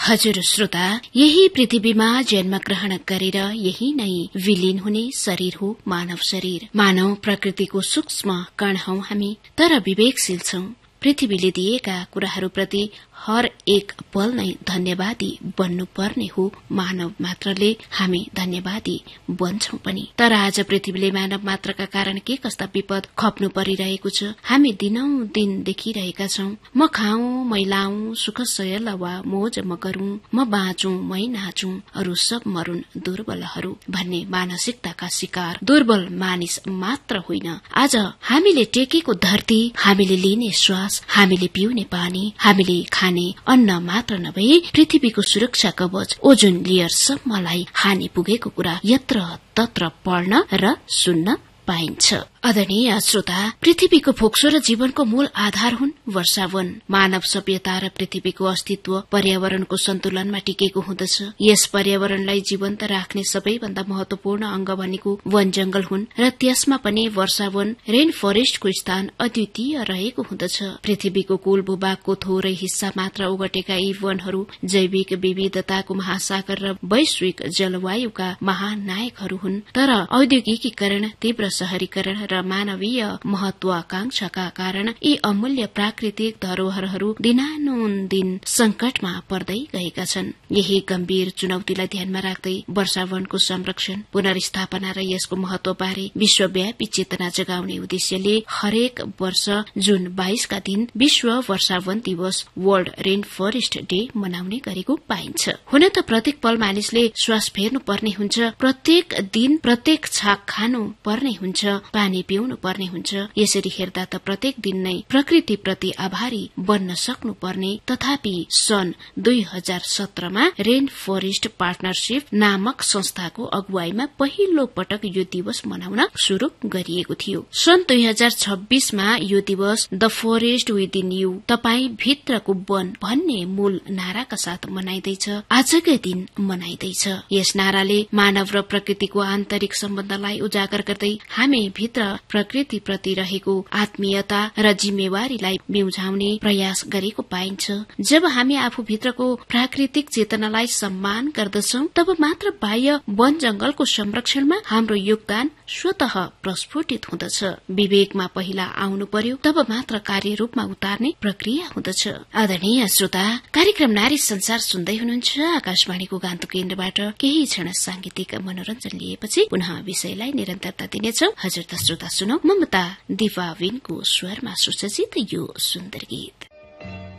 हजुर श्रोता, यही पृथ्वीमा जन्म ग्रहण गरेर यही नै विलीन हुने शरीर हो मानव शरीर। मानव प्रकृतिको सूक्ष्म कण हौ हामी, तर विवेकशील छौं। पृथ्वीले दिएका कुराहरूप्रति हर एक पल नै धन्यवादी बन्नुपर्ने हो। मानव मात्रले हामी धन्यवादी बन्छौं पनि। तर आज पृथ्वीले मानव मात्रका कारण के कस्ता विपद खप्नु परिरहेको छ हामी दिनौं दिन देखिरहेका छौं। म खाऊं, मै लाऊं, सुख सयल वा मोज म गरूं, म बाँचौं, मै नाचौं, अरू सब मरून् दुर्बलहरू भन्ने मानसिकताका शिकार दुर्बल मानिस मात्र होइन। आज हामीले टेकेको धरती, हामीले लिने श्वास, हामीले पिउने पानी, हामीले अन्न मात्र नभई पृथ्वीको सुरक्षा कवच ओजोन लेयर सम्मलाई हानि पुगेको कुरा यत्र तत्र पढ्न र सुन्न पाइन्छ। आदरणीय श्रोता, पृथ्वीको फोक्सो र जीवनको मूल आधार हुन् वर्षावन। मानव सभ्यता र पृथ्वीको अस्तित्व पर्यावरणको सन्तुलनमा टिकेको हुँदछ। यस पर्यावरणलाई जीवन्त राख्ने सबैभन्दा महत्वपूर्ण अंग भनेको वन जंगल हुन् र त्यसमा पनि वर्षावन रेन फरेस्टको स्थान अद्वितीय रहेको हुँदछ। पृथ्वीको कुल भूभागको थोरै हिस्सा मात्र ओगटेका यी वनहरू जैविक विविधताको महासागर र वैश्विक जलवायुका महानायकहरू हुन्। तर औद्योगिकीकरण, तीव्र शहरीकरण र मानवीय महत्वाकांक्षाका कारण यी अमूल्य प्राकृतिक धरोहरहरू दिनानुदिन संकटमा पर्दै गएका छन्। यही गम्भीर चुनौतीलाई ध्यानमा राख्दै वर्षावनको संरक्षण, पुनर्स्थापना र यसको महत्वबारे विश्वव्यापी चेतना जगाउने उद्देश्यले हरेक वर्ष जुन 22 का दिन विश्व वर्षावन दिवस वर्ल्ड रेन फरेस्ट डे मनाउने गरेको पाइन्छ। हुन त प्रत्येक पल मानिसले श्वास फेर्नु पर्ने हुन्छ, प्रत्येक दिन प्रत्येक छाक खानु पर्ने हुन्छ, पानी पिउनु पर्ने हुन्छ। यसरी हेर्दा त प्रत्येक दिन नै प्रकृतिप्रति आभारी बन्न सक्नु पर्ने। तथापि सन् 2017मा रेन फरेस्ट पार्टनरशिप नामक संस्थाको अगुवाईमा पहिलो पटक यो दिवस मनाउन शुरू गरिएको थियो। सन् 2026मा यो दिवस द फरेस्ट विदिन यू, तपाई भित्रको वन भन्ने मूल नाराका साथ मनाइदैछ। आजकै दिन मनाइदैछ। यस नाराले मानव र प्रकृतिको आन्तरिक सम्बन्धलाई उजागर गर्दै हामी भित्र प्रकृतिप्रति रहेको आत्मीयता र जिम्मेवारीलाई बिउझाउने प्रयास गरेको पाइन्छ। जब हामी आफू भित्रको प्राकृतिक चेतनालाई सम्मान गर्दछौं, तब मात्र बाह्य वन जंगलको संरक्षणमा हाम्रो योगदान स्वतः प्रस्फुटित हुँदछ। विवेकमा पहिला आउनु पर्यो, तब मात्र कार्य रूपमा उतार्ने प्रक्रिया हुँदछ। आदरणीय श्रोता, कार्यक्रम नारी संसार सुन्दै हुनुहुन्छ। आकाशवाणीको गान्तोक केन्द्रबाट केही क्षण सांगीतिक मनोरञ्जन लिएपछि पुनः विषयलाई निरन्तरता दिनेछौ। हजुर त श्रोता, सुनौ ममता दिवाविनको स्वरमा सुसज्जित यो सुन्दर गीत।